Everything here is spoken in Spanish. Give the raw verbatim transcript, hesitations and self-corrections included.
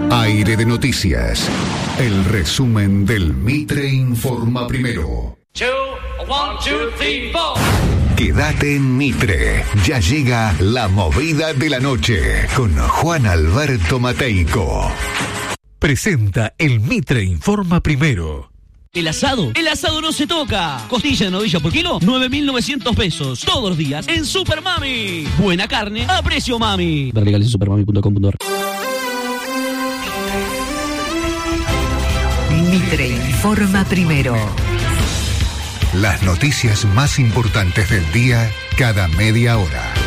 Aire de noticias. El resumen del Mitre Informa Primero. Two, one, two, three, four. Quédate en Mitre. Ya llega la movida de la noche con Juan Alberto Mateico. Presenta el Mitre Informa Primero. ¿El asado? El asado no se toca. Costilla de novilla por kilo, nueve mil novecientos pesos. Todos los días en Super Mami. Buena carne a precio mami. Ver legales en supermami punto com punto a r. Mitre Informa Primero. Las noticias más importantes del día cada media hora.